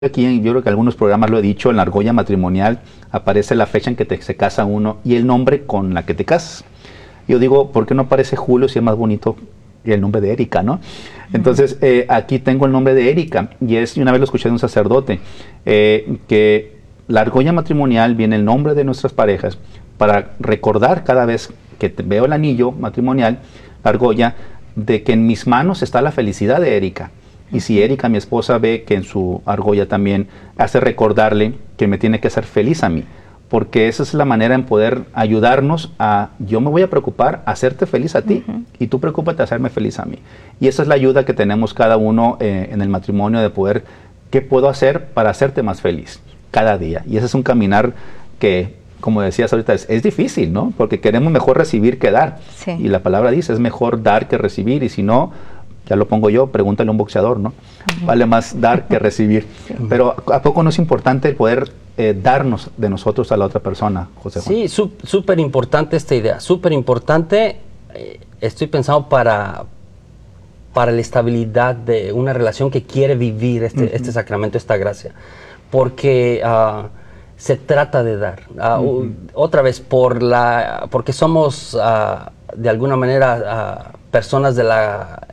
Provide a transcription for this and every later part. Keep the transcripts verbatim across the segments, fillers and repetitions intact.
Aquí, yo creo que en algunos programas lo he dicho, en la argolla matrimonial aparece la fecha en que te, se casa uno y el nombre con la que te casas. Yo digo, ¿por qué no aparece Julio si es más bonito el nombre de Erika, no? Entonces, eh, aquí tengo el nombre de Erika, y es, y una vez lo escuché de un sacerdote, eh, que la argolla matrimonial viene el nombre de nuestras parejas para recordar cada vez que te veo el anillo matrimonial, la argolla, de que en mis manos está la felicidad de Erika. Y si Erika, mi esposa, ve que en su argolla también hace recordarle que me tiene que hacer feliz a mí, porque esa es la manera en poder ayudarnos a, yo me voy a preocupar a hacerte feliz a ti, uh-huh. y tú preocúpate a hacerme feliz a mí. Y esa es la ayuda que tenemos cada uno eh, en el matrimonio, de poder, ¿qué puedo hacer para hacerte más feliz cada día? Y ese es un caminar que, como decías ahorita, es, es difícil, ¿no? Porque queremos mejor recibir que dar. Sí. Y la palabra dice, es mejor dar que recibir, y si no, ya lo pongo yo, pregúntale a un boxeador, ¿no? Uh-huh. Vale más dar que recibir. Sí. Pero ¿a poco no es importante el poder eh, darnos de nosotros a la otra persona, José Juan? Sí, súper importante esta idea, súper importante. Eh, estoy pensando para, para la estabilidad de una relación que quiere vivir este, uh-huh. este sacramento, esta gracia. Porque uh, se trata de dar. Uh, uh-huh. Otra vez, por la, porque somos uh, de alguna manera uh, personas de la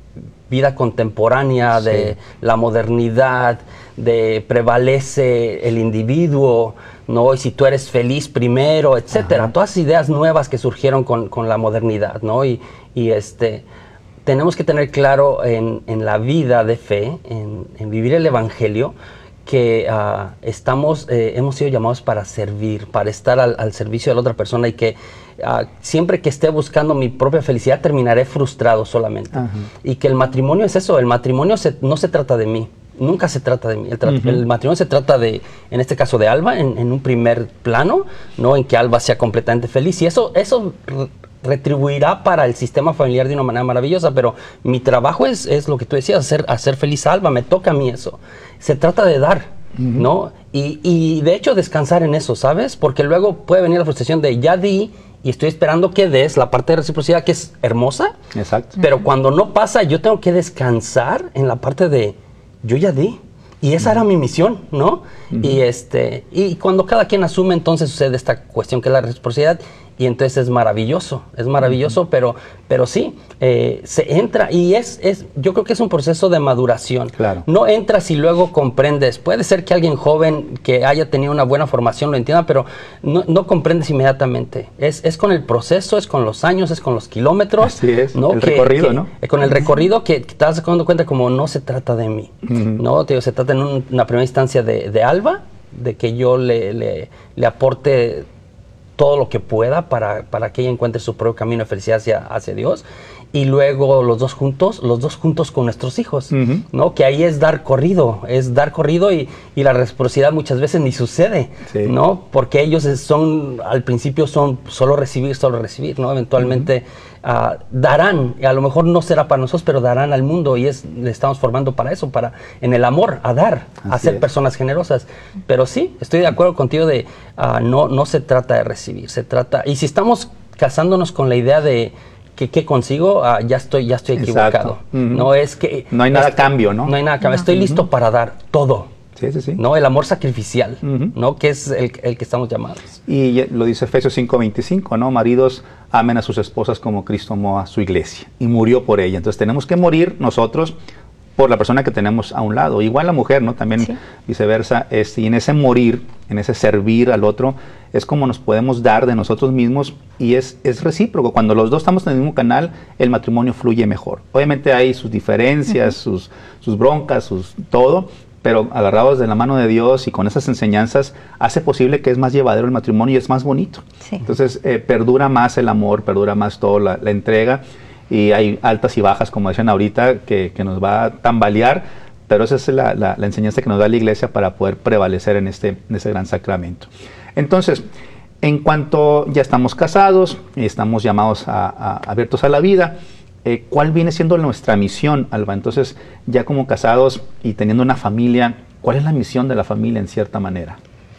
vida contemporánea, sí. de la modernidad, de prevalece el individuo, ¿no? Y si tú eres feliz primero, etcétera. Ajá. Todas ideas nuevas que surgieron con, con la modernidad, ¿no? Y, y este, tenemos que tener claro en, en la vida de fe, en, en vivir el evangelio, que uh, estamos, eh, hemos sido llamados para servir, para estar al, al servicio de la otra persona, y que uh, siempre que esté buscando mi propia felicidad terminaré frustrado solamente. Uh-huh. Y que el matrimonio es eso, el matrimonio se, no se trata de mí, nunca se trata de mí. El, tra- uh-huh. el matrimonio se trata de, en este caso de Alba, en, en un primer plano, ¿no? En que Alba sea completamente feliz, y eso, eso r- retribuirá para el sistema familiar de una manera maravillosa, pero mi trabajo es, es lo que tú decías, hacer, hacer feliz a Alba, me toca a mí eso. Se trata de dar, uh-huh. ¿no? Y, y de hecho descansar en eso, ¿sabes? Porque luego puede venir la frustración de ya di y estoy esperando que des, la parte de reciprocidad que es hermosa. Exacto. Pero uh-huh. cuando no pasa, yo tengo que descansar en la parte de yo ya di. Y esa uh-huh. era mi misión, ¿no? Uh-huh. Y, este, y cuando cada quien asume, entonces sucede esta cuestión que es la reciprocidad. Y entonces es maravilloso, es maravilloso, uh-huh. pero, pero sí, eh, se entra y es, es, yo creo que es un proceso de maduración. Claro. No entras y luego comprendes. Puede ser que alguien joven que haya tenido una buena formación lo entienda, pero no, no comprendes inmediatamente. Es, es con el proceso, es con los años, es con los kilómetros. Así es, ¿no? el que, recorrido, que, ¿no? Eh, con el recorrido que, que te vas dando cuenta como no se trata de mí, uh-huh. ¿no? Te digo, se trata en un, una primera instancia de, de Alba, de que yo le, le, le aporte todo lo que pueda para, para que ella encuentre su propio camino de felicidad hacia, hacia Dios, y luego los dos juntos, los dos juntos con nuestros hijos, uh-huh. ¿no? Que ahí es dar corrido, es dar corrido y, y la reciprocidad muchas veces ni sucede, sí. ¿no? Porque ellos son, al principio son solo recibir, solo recibir, ¿no? Eventualmente uh-huh. uh, darán, y a lo mejor no será para nosotros, pero darán al mundo, y es, le estamos formando para eso, para, en el amor, a dar, Así a ser es. personas generosas. Pero sí, estoy de acuerdo contigo de, uh, no, no se trata de recibir, se trata, y si estamos casándonos con la idea de que qué consigo, ah, ya estoy ya estoy equivocado. Uh-huh. No es que no hay nada este, cambio, ¿no? No hay nada cambio. No. Estoy Uh-huh. listo para dar todo. Sí, sí, sí. No, el amor sacrificial, uh-huh. ¿no? Que es el, el que estamos llamados. Y lo dice Efesios cinco veinticinco, ¿no? Maridos, amen a sus esposas como Cristo amó a su iglesia y murió por ella. Entonces tenemos que morir nosotros por la persona que tenemos a un lado. Igual la mujer, ¿no? También sí. viceversa. Es, y en ese morir, en ese servir al otro, es como nos podemos dar de nosotros mismos, y es, es recíproco. Cuando los dos estamos en el mismo canal, el matrimonio fluye mejor. Obviamente hay sus diferencias, uh-huh. sus, sus broncas, sus todo, pero agarrados de la mano de Dios y con esas enseñanzas, hace posible que es más llevadero el matrimonio y es más bonito. Sí. Entonces, eh, perdura más el amor, perdura más todo, la, la entrega, y hay altas y bajas, como decían ahorita, que, que nos va a tambalear, pero esa es la, la, la enseñanza que nos da la iglesia para poder prevalecer en este, en este gran sacramento. Entonces, en cuanto ya estamos casados y estamos llamados a, a, abiertos a la vida, eh, ¿cuál viene siendo nuestra misión, Alba? Entonces, ya como casados y teniendo una familia, ¿cuál es la misión de la familia en cierta manera?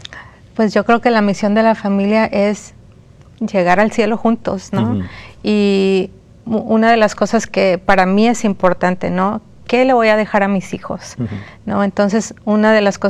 Pues yo creo que la misión de la familia es llegar al cielo juntos, ¿no? Uh-huh. Y una de las cosas que para mí es importante, ¿no? ¿qué le voy a dejar a mis hijos? Uh-huh. ¿No? Entonces, una de las cosas